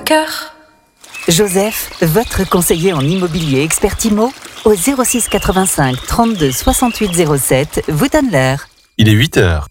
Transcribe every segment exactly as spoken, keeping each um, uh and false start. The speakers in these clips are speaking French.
cœur. Joseph, votre conseiller en immobilier Expertimo, au zéro six quatre-vingt-cinq trente-deux soixante-huit zéro sept, vous donne l'heure. Il est huit heures.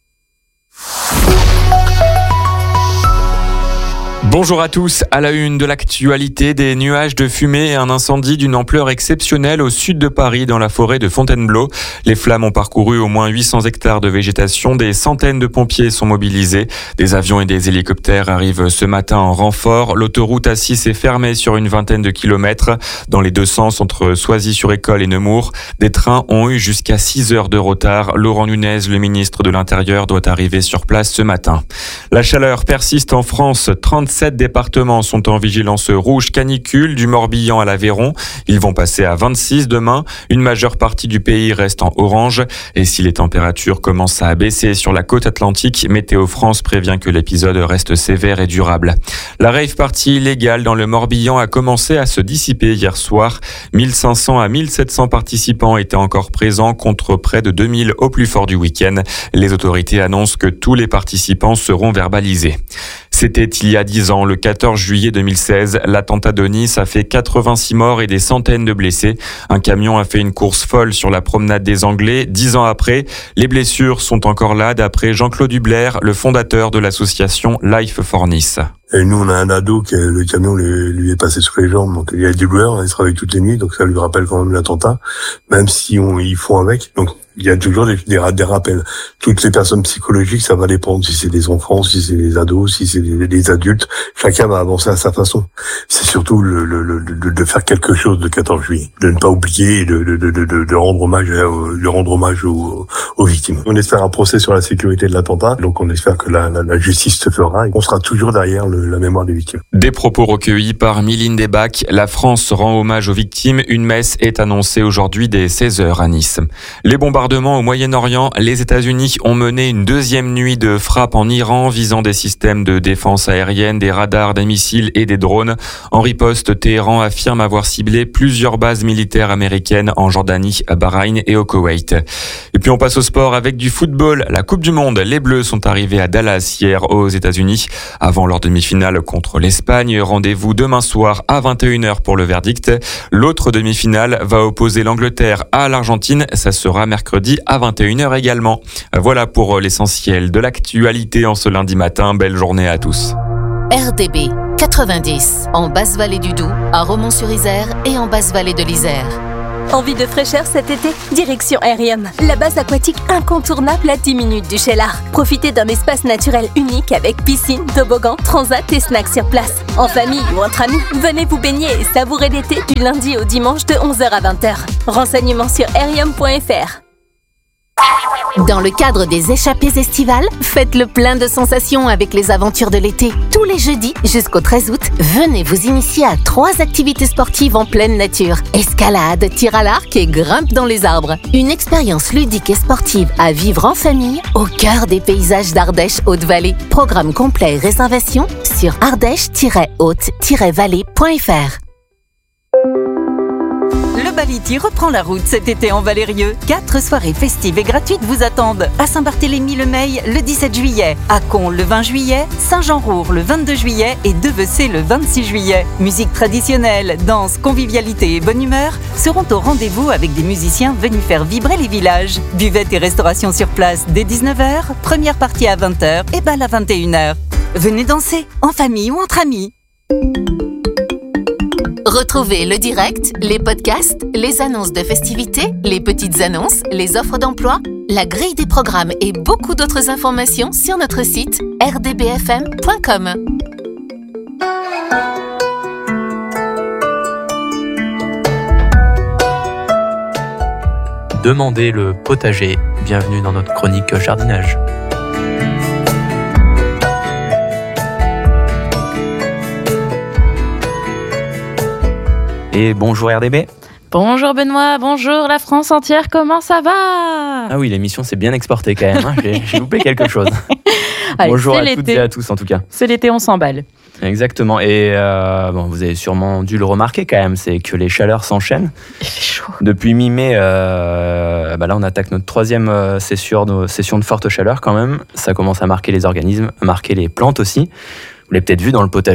Bonjour à tous, à la une de l'actualité, des nuages de fumée et un incendie d'une ampleur exceptionnelle au sud de Paris dans la forêt de Fontainebleau. Les flammes ont parcouru au moins huit cents hectares de végétation, des centaines de pompiers sont mobilisés. Des avions et des hélicoptères arrivent ce matin en renfort. L'autoroute A six est fermée sur une vingtaine de kilomètres dans les deux sens entre Soisy-sur-École et Nemours. Des trains ont eu jusqu'à six heures de retard. Laurent Nunez, le ministre de l'Intérieur, doit arriver sur place ce matin. La chaleur persiste en France, trente-sept Sept départements sont en vigilance rouge canicule, du Morbihan à l'Aveyron. Ils vont passer à vingt-six demain. Une majeure partie du pays reste en orange. Et si les températures commencent à baisser sur la côte atlantique, Météo France prévient que l'épisode reste sévère et durable. La rave party illégale dans le Morbihan a commencé à se dissiper hier soir. mille cinq cents à mille sept cents participants étaient encore présents contre près de deux mille au plus fort du week-end. Les autorités annoncent que tous les participants seront verbalisés. C'était il y a dix ans, le quatorze juillet deux mille seize. L'attentat de Nice a fait quatre-vingt-six morts et des centaines de blessés. Un camion a fait une course folle sur la promenade des Anglais. Dix ans après, les blessures sont encore là, d'après Jean-Claude Hubler, le fondateur de l'association Life for Nice. Et nous, on a un ado qui, le camion lui, lui est passé sur les jambes, donc il y a des douleurs, il se réveille toutes les nuits, donc ça lui rappelle quand même l'attentat, même si on, ils font avec. Donc il y a toujours des, des, des rappels. Toutes les personnes psychologiques, ça va dépendre si c'est des enfants, si c'est des ados, si c'est des, des adultes. Chacun va avancer à sa façon. C'est surtout le, le, le, de, de faire quelque chose le quatorze juillet, de ne pas oublier et de, de, de, de, de rendre hommage, de rendre hommage aux, aux victimes. On espère un procès sur la sécurité de l'attentat, donc on espère que la, la, la justice se fera et on sera toujours derrière le, la mémoire des victimes. Des propos recueillis par Mylène Debac. La France rend hommage aux victimes. Une messe est annoncée aujourd'hui dès seize heures à Nice. Les bombardements au Moyen-Orient. Les États-Unis ont mené une deuxième nuit de frappe en Iran visant des systèmes de défense aérienne, des radars, des missiles et des drones. En riposte, Téhéran affirme avoir ciblé plusieurs bases militaires américaines en Jordanie, à Bahreïn et au Koweït. Et puis on passe au sport avec du football. La Coupe du Monde. Les Bleus sont arrivés à Dallas hier aux États-Unis avant leur demi-finale contre l'Espagne. Rendez-vous demain soir à vingt et une heures pour le verdict. L'autre demi-finale va opposer l'Angleterre à l'Argentine. Ça sera mercredi à vingt et une heures également. Voilà pour l'essentiel de l'actualité en ce lundi matin. Belle journée à tous. R D B quatre-vingt-dix en Basse-Vallée du Doubs, à Romans-sur-Isère et en Basse-Vallée de l'Isère. Envie de fraîcheur cet été? Direction Aerium, la base aquatique incontournable à dix minutes du Cheylard. Profitez d'un espace naturel unique avec piscine, toboggan, transat et snacks sur place. En famille ou entre amis, venez vous baigner et savourer l'été du lundi au dimanche de onze heures à vingt heures. Renseignements sur aerium point f r. Dans le cadre des échappées estivales, faites le plein de sensations avec les aventures de l'été. Tous les jeudis jusqu'au treize août, venez vous initier à trois activités sportives en pleine nature. Escalade, tir à l'arc et grimpe dans les arbres. Une expérience ludique et sportive à vivre en famille au cœur des paysages d'Ardèche Haute-Vallée. Programme complet et réservation sur ardèche tiret haute tiret vallée point f r. Le Baliti reprend la route cet été en Valérieux. Quatre soirées festives et gratuites vous attendent. À Saint-Barthélemy-le-Meil le dix-sept juillet, à Con le vingt juillet, Saint-Jean-Roure le vingt-deux juillet et Devecé le vingt-six juillet. Musique traditionnelle, danse, convivialité et bonne humeur seront au rendez-vous avec des musiciens venus faire vibrer les villages. Buvette et restauration sur place dès dix-neuf heures, première partie à vingt heures et bal à vingt et une heures. Venez danser, en famille ou entre amis. Retrouvez le direct, les podcasts, les annonces de festivités, les petites annonces, les offres d'emploi, la grille des programmes et beaucoup d'autres informations sur notre site r d b f m point com. Demandez le potager. Bienvenue dans notre chronique jardinage. Et bonjour R D B. Bonjour Benoît, bonjour la France entière, comment ça va? Ah oui, l'émission s'est bien exportée quand même, hein. j'ai, j'ai loupé quelque chose. Allez, bonjour à l'été. toutes et à tous en tout cas. C'est l'été, on s'emballe. Exactement, et euh, bon, vous avez sûrement dû le remarquer quand même, c'est que les chaleurs s'enchaînent. Il fait chaud. Depuis mi-mai, euh, bah là on attaque notre troisième euh, session, de, session de forte chaleur quand même. Ça commence à marquer les organismes, à marquer les plantes aussi. Vous l'avez peut-être vu dans le potager,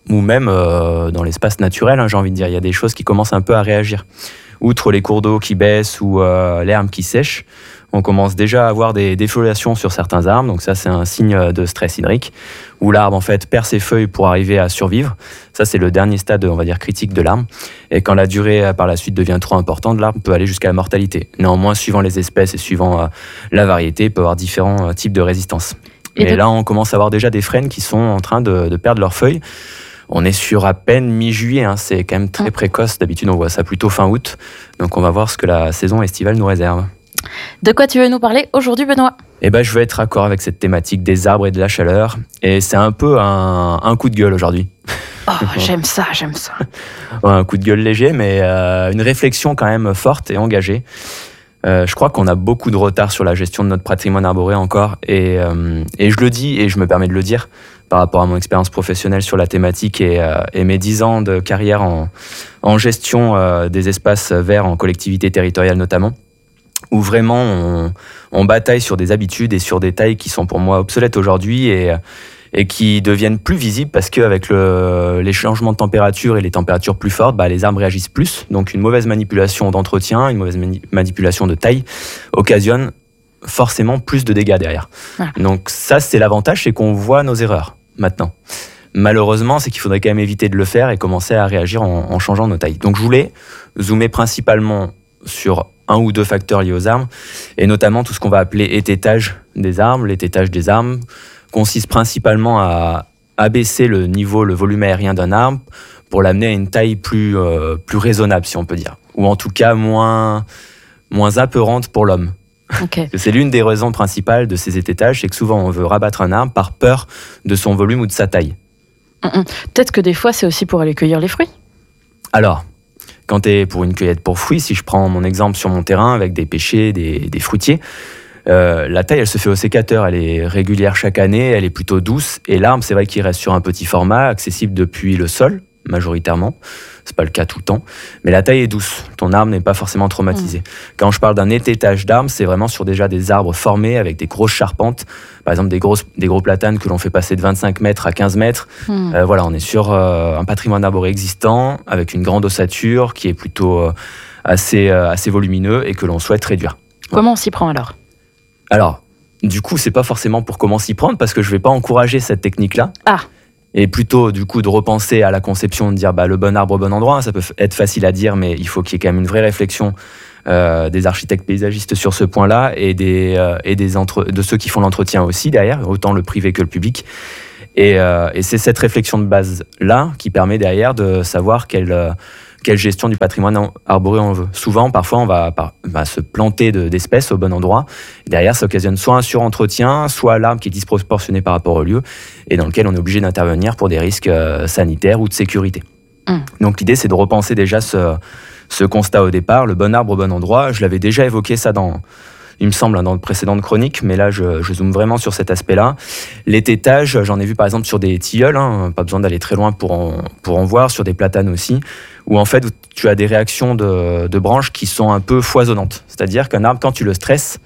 ou même euh, dans l'espace naturel, hein, j'ai envie de dire. Il y a des choses qui commencent un peu à réagir. Outre les cours d'eau qui baissent ou euh, l'herbe qui sèche, on commence déjà à avoir des défoliations sur certains arbres. Donc ça, c'est un signe de stress hydrique, où l'arbre en fait perd ses feuilles pour arriver à survivre. Ça, c'est le dernier stade, on va dire, critique de l'arbre. Et quand la durée par la suite devient trop importante, l'arbre peut aller jusqu'à la mortalité. Néanmoins, suivant les espèces et suivant euh, la variété, il peut y avoir différents euh, types de résistance. Et, et de... là, on commence à avoir déjà des frênes qui sont en train de, de perdre leurs feuilles. On est sur à peine mi-juillet, hein, c'est quand même très précoce. D'habitude, on voit ça plutôt fin août. Donc, on va voir ce que la saison estivale nous réserve. De quoi tu veux nous parler aujourd'hui, Benoît ? Eh ben, je vais être raccord avec cette thématique des arbres et de la chaleur. Et c'est un peu un, un coup de gueule aujourd'hui. Oh, j'aime ça, j'aime ça. Un coup de gueule léger, mais euh, une réflexion quand même forte et engagée. Euh, je crois qu'on a beaucoup de retard sur la gestion de notre patrimoine arboré encore. Et, euh, et je le dis, et je me permets de le dire, par rapport à mon expérience professionnelle sur la thématique et, euh, et mes dix ans de carrière en, en gestion euh, des espaces verts en collectivité territoriale notamment, où vraiment on, on bataille sur des habitudes et sur des tailles qui sont pour moi obsolètes aujourd'hui et, et qui deviennent plus visibles parce qu'avec le, les changements de température et les températures plus fortes, bah, les arbres réagissent plus. Donc une mauvaise manipulation d'entretien, une mauvaise mani- manipulation de taille occasionne forcément plus de dégâts derrière. Ah. Donc ça, c'est l'avantage, c'est qu'on voit nos erreurs maintenant. Malheureusement, c'est qu'il faudrait quand même éviter de le faire et commencer à réagir en, en changeant nos tailles. Donc je voulais zoomer principalement sur un ou deux facteurs liés aux arbres, et notamment tout ce qu'on va appeler étêtage des arbres. L'étêtage des arbres consiste principalement à abaisser le niveau, le volume aérien d'un arbre pour l'amener à une taille plus, euh, plus raisonnable, si on peut dire, ou en tout cas moins, moins apeurante pour l'homme. Okay. C'est l'une des raisons principales de ces étêtages, c'est que souvent on veut rabattre un arbre par peur de son volume ou de sa taille. Mmh. Peut-être que des fois c'est aussi pour aller cueillir les fruits. Alors, quand tu es pour une cueillette pour fruits, si je prends mon exemple sur mon terrain avec des pêchers, des, des fruitiers, euh, la taille elle se fait au sécateur, elle est régulière chaque année, elle est plutôt douce, et l'arbre c'est vrai qu'il reste sur un petit format, accessible depuis le sol majoritairement, c'est pas le cas tout le temps, mais la taille est douce, ton arbre n'est pas forcément traumatisé. Mmh. Quand je parle d'un étêtage d'arbres, c'est vraiment sur déjà des arbres formés avec des grosses charpentes, par exemple des, grosses, des gros platanes que l'on fait passer de vingt-cinq mètres à quinze mètres. Mmh. Euh, voilà, on est sur euh, un patrimoine arboré existant avec une grande ossature qui est plutôt euh, assez, euh, assez volumineux et que l'on souhaite réduire. Comment on s'y prend alors ? Alors, du coup, c'est pas forcément pour comment s'y prendre parce que je vais pas encourager cette technique-là. Ah. Et plutôt, du coup, de repenser à la conception, de dire bah, le bon arbre au bon endroit. Ça peut être facile à dire, mais il faut qu'il y ait quand même une vraie réflexion euh, des architectes paysagistes sur ce point-là et, des, euh, et des entre... de ceux qui font l'entretien aussi derrière, autant le privé que le public. Et, euh, et c'est cette réflexion de base-là qui permet derrière de savoir quelle, euh, quelle gestion du patrimoine arboré on veut. Souvent, parfois, on va, va se planter de, d'espèces au bon endroit. Et derrière, ça occasionne soit un surentretien, soit l'arbre qui est disproportionné par rapport au lieu et dans lequel on est obligé d'intervenir pour des risques euh, sanitaires ou de sécurité. Mmh. Donc l'idée, c'est de repenser déjà ce, ce constat au départ, le bon arbre au bon endroit. Je l'avais déjà évoqué ça dans... il me semble, dans de précédentes chroniques, mais là, je, je zoome vraiment sur cet aspect-là. L'étêtage, j'en ai vu par exemple sur des tilleuls, hein, pas besoin d'aller très loin pour en, pour en voir, sur des platanes aussi, où en fait, tu as des réactions de, de branches qui sont un peu foisonnantes. C'est-à-dire qu'un arbre, quand tu le stresses,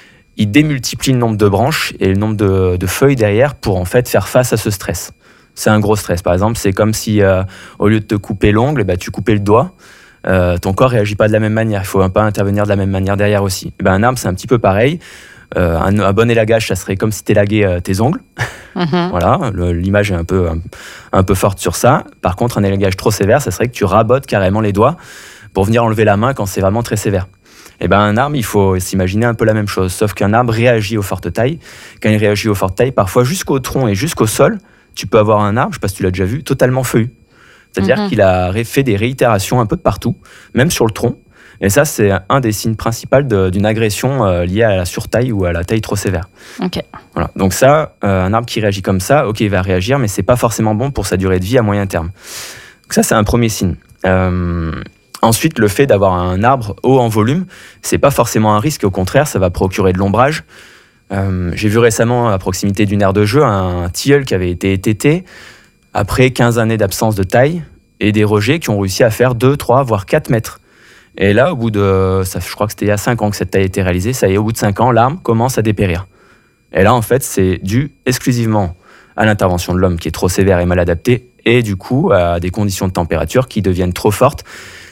il démultiplie le nombre de branches et le nombre de, de feuilles derrière pour en fait faire face à ce stress. C'est un gros stress. Par exemple, c'est comme si, euh, au lieu de te couper l'ongle, bah, tu coupais le doigt. Euh, ton corps réagit pas de la même manière, il faut pas intervenir de la même manière derrière aussi. Et ben, un arbre c'est un petit peu pareil, euh, un, un bon élagage ça serait comme si tu élaguais euh, tes ongles, mm-hmm. Voilà, le, l'image est un peu, un, un peu forte sur ça. Par contre un élagage trop sévère ça serait que tu rabotes carrément les doigts pour venir enlever la main quand c'est vraiment très sévère. Et ben, un arbre il faut s'imaginer un peu la même chose, sauf qu'un arbre réagit aux fortes tailles. Quand il réagit aux fortes tailles, parfois jusqu'au tronc et jusqu'au sol, tu peux avoir un arbre, je sais pas si tu l'as déjà vu, totalement feuillu. C'est-à-dire mmh. qu'il a fait des réitérations un peu de partout, même sur le tronc. Et ça, c'est un des signes principaux de, d'une agression euh, liée à la surtaille ou à la taille trop sévère. Okay. Voilà. Donc ça, euh, un arbre qui réagit comme ça, ok, il va réagir, mais c'est pas forcément bon pour sa durée de vie à moyen terme. Donc ça, c'est un premier signe. Euh, ensuite, le fait d'avoir un arbre haut en volume, c'est pas forcément un risque. Au contraire, ça va procurer de l'ombrage. Euh, j'ai vu récemment, à proximité d'une aire de jeu, un tilleul qui avait été étêté après quinze années d'absence de taille et des rejets qui ont réussi à faire deux, trois, voire quatre mètres. Et là, au bout de, ça, je crois que c'était il y a cinq ans que cette taille a été réalisée, ça y est, au bout de cinq ans, l'arbre commence à dépérir. Et là, en fait, c'est dû exclusivement à l'intervention de l'homme qui est trop sévère et mal adapté et du coup à des conditions de température qui deviennent trop fortes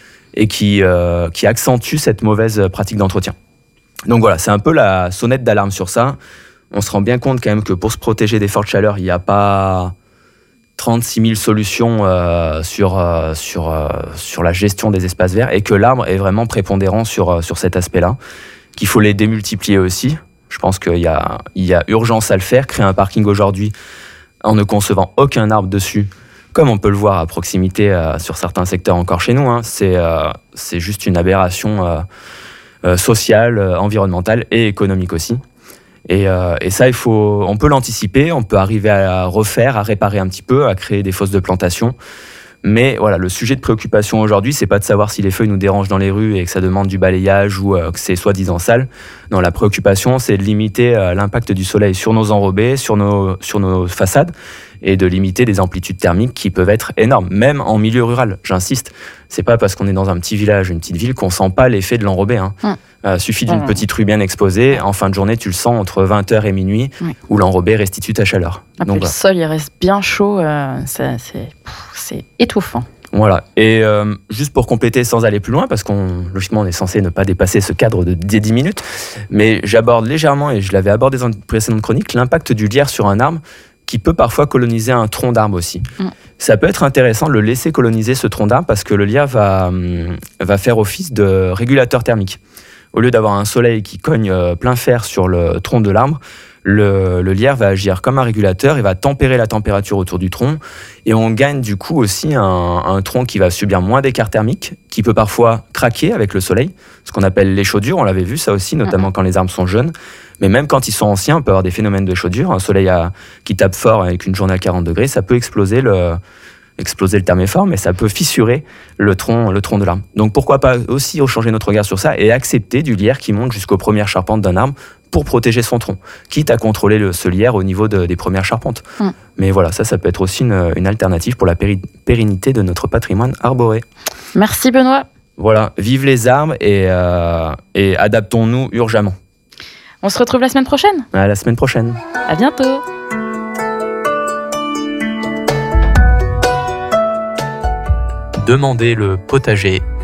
et qui, euh, qui accentuent cette mauvaise pratique d'entretien. Donc voilà, c'est un peu la sonnette d'alarme sur ça. On se rend bien compte quand même que pour se protéger des fortes chaleurs, il n'y a pas trente-six mille solutions euh, sur, euh, sur, euh, sur la gestion des espaces verts et que l'arbre est vraiment prépondérant sur, euh, sur cet aspect-là, qu'il faut les démultiplier aussi. Je pense qu'il y a, il y a urgence à le faire. Créer un parking aujourd'hui en ne concevant aucun arbre dessus, comme on peut le voir à proximité euh, sur certains secteurs encore chez nous, hein, c'est, euh, c'est juste une aberration euh, euh, sociale, euh, environnementale et économique aussi. Et, euh, et ça, il faut, on peut l'anticiper, on peut arriver à refaire, à réparer un petit peu, à créer des fosses de plantation. Mais voilà, le sujet de préoccupation aujourd'hui, c'est pas de savoir si les feuilles nous dérangent dans les rues et que ça demande du balayage ou euh, que c'est soi-disant sale. Non, la préoccupation, c'est de limiter euh, l'impact du soleil sur nos enrobés, sur nos, sur nos façades, et de limiter des amplitudes thermiques qui peuvent être énormes, même en milieu rural, j'insiste. C'est pas parce qu'on est dans un petit village, une petite ville, qu'on sent pas l'effet de l'enrobé. Hein. Mmh. Euh, suffit d'une mmh. petite rue bien exposée, en fin de journée, tu le sens entre vingt heures et minuit, mmh. où l'enrobé restitue ta chaleur. Ah, donc, le voilà. sol, il reste bien chaud, euh, ça, c'est, c'est étouffant. Voilà, et euh, juste pour compléter sans aller plus loin, parce qu'on logiquement on est censé ne pas dépasser ce cadre de dix minutes, mais j'aborde légèrement, et je l'avais abordé dans une précédente chronique, l'impact du lierre sur un arbre qui peut parfois coloniser un tronc d'arbre aussi. Mmh. Ça peut être intéressant de le laisser coloniser ce tronc d'arbre parce que le lierre va, va faire office de régulateur thermique. Au lieu d'avoir un soleil qui cogne plein fer sur le tronc de l'arbre, le, le lierre va agir comme un régulateur et va tempérer la température autour du tronc. Et on gagne du coup aussi un, un tronc qui va subir moins d'écart thermique, qui peut parfois craquer avec le soleil, ce qu'on appelle l'échaudure. On l'avait vu ça aussi, notamment mmh. quand les arbres sont jeunes. Mais même quand ils sont anciens, on peut avoir des phénomènes de chaudure. Un soleil à, qui tape fort avec une journée à quarante degrés, ça peut exploser le... exploser le terme est fort, mais ça peut fissurer le tronc, le tronc de l'arbre. Donc pourquoi pas aussi changer notre regard sur ça et accepter du lierre qui monte jusqu'aux premières charpentes d'un arbre pour protéger son tronc, quitte à contrôler le, ce lierre au niveau de, des premières charpentes. Mmh. Mais voilà, ça, ça peut être aussi une, une alternative pour la péri- pérennité de notre patrimoine arboré. Merci Benoît. Voilà, vive les arbres et, euh, et adaptons-nous urgemment. On se retrouve la semaine prochaine. À la semaine prochaine. À bientôt. Demandez le potager